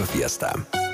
Fiesta.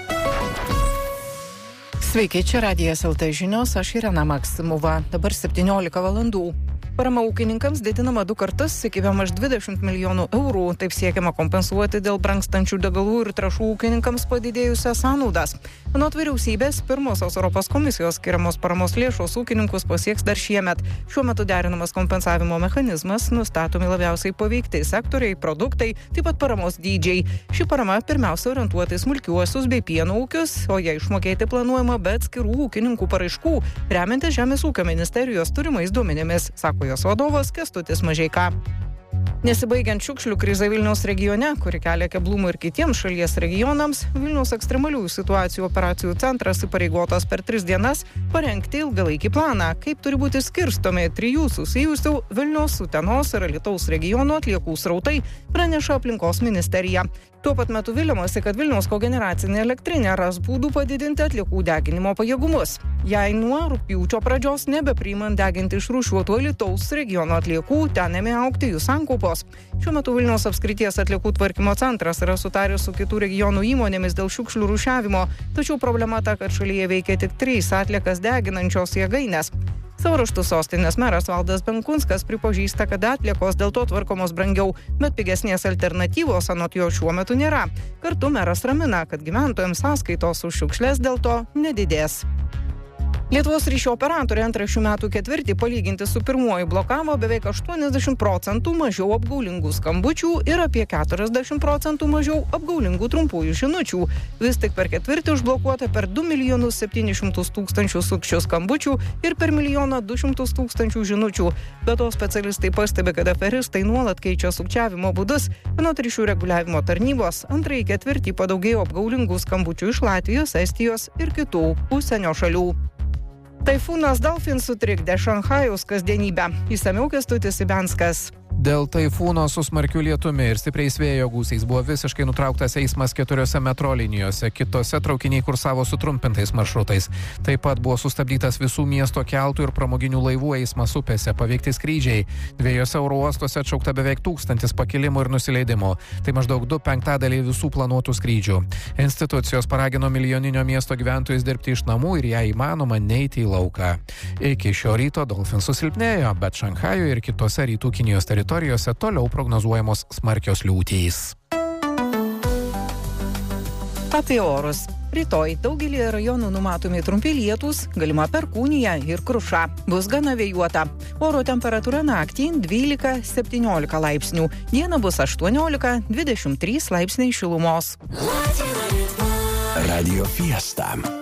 Sveiki, čia Radijas LT žinios, aš Irena Maksimova. Dabar 17 valandų. Parama ūkininkams didinama 2 kartus iki bemaž 20 milijonų eurų. Taip siekiama kompensuoti dėl brangstančių degalų ir trąšų ūkininkams padidėjusias sąnaudas. Anot vyriausybės, pirmosios Europos komisijos skiriamos paramos lėšos ūkininkus pasieks dar šiemet. Šiuo metu derinamas kompensavimo mechanizmas, nustatomi labiausiai paveikti sektoriai, produktai, taip pat paramos dydžiai. Ši parama pirmiausia orientuota į smulkiuosius bei pieno ūkius, o ją išmokėti planuojama be atskirų ūkininkų paraiškų, remiantis Žemės ūkio ministerijos turimais duomenimis, sako jos vadovas Kęstutis Mažeika. Nesibaigiant šiukšlių krizai Vilniaus regione, kuri kelia keblumų ir kitiems šalies regionams, Vilniaus ekstremaliųjų situacijų operacijų centras įpareigotas per 3 dienas parengti ilgalaikį planą, kaip turi būti skirstomi 3 susijusių Vilniaus, Utenos ir Alytaus regionų atliekų srautai, praneša aplinkos ministerija. Tuo pat metu viliamasi, kad Vilniaus kogeneracinė elektrinė ras būdų padidinti atliekų deginimo pajėgumus. Jei nuo rugpjūčio pradžios nebepriimant deginti išrūšiuotų Alytaus regiono atliekų, ten ėmė augti jų sankaupos. Šiuo metu Vilniaus apskrities atliekų tvarkymo centras yra sutaręs su kitų regionų įmonėmis dėl šiukšlių rūšiavimo, tačiau problema ta, kad šalyje veikia tik 3 atliekas deginančios jėgainės. Savo ruožtu sostinės meras Valdas Benkunskas pripažįsta, kad atliekos dėl to tvarkomos brangiau, bet pigesnės alternatyvos anot jo šiuo metu nėra. Kartu meras ramina, kad gyventojams sąskaitos už šiukšles dėl to nedidės. Lietuvos ryšio operatoriai antrą šių metų ketvirtį palyginti su pirmuoju blokavo beveik 80% mažiau apgaulingų skambučių ir apie 40% mažiau apgaulingų trumpųjų žinučių. Vis tik per ketvirtį užblokuota per 2 700 000 sukčių skambučių ir per 1 200 000 žinučių. Be to specialistai pastebi, kad aferistai nuolat keičia sukčiavimo būdus. Anot ryšių reguliavimo tarnybos, antrąjį ketvirtį padaugėjo apgaulingų skambučių iš Latvijos, Estijos ir kitų užsienio šalių. Taifūnas Dalfin sutrikdė Šanchajaus kasdienybę. Išsamiau Kęstutis Ibenskas. Dėl taifūno su smarkiu lietumi ir stipriais vėjo gūsiais buvo visiškai nutrauktas eismas 4 metro linijose, kitose traukiniai kursavo sutrumpintais maršrutais. Taip pat buvo sustabdytas visų miesto keltų ir pramoginių laivų eismas upėse, paveikti skrydžiai. 2 oro uostuose atšaukta beveik 1000 pakilimų ir nusileidimų. Tai maždaug 2/5 visų planuotų skrydžių. Institucijos paragino milijoninio miesto gyventojus dirbti iš namų ir jei įmanoma neiti į lauką. Iki šio ryto Dolfin susilpnėjo, bet Šanchajuje ir kitose rytų Kinijos teritorijose toliau prognozuojamos smarkios liūtys. Apie orus. Rytoj daugelį rajonų numatomi trumpi lietūs, galima perkūnija ir kruša. Bus gana vėjuota. Oro temperatūra naktį 12-17 laipsnių. Dieną bus 18-23 laipsniai šilumos. Radio Fiesta.